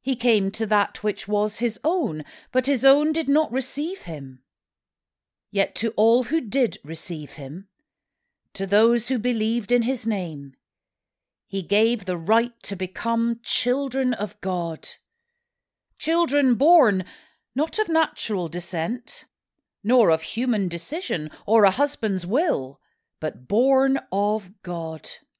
He came to that which was his own, but his own did not receive him. Yet to all who did receive him, to those who believed in his name, he gave the right to become children of God. Children born not of natural descent, nor of human decision or a husband's will, but born of God.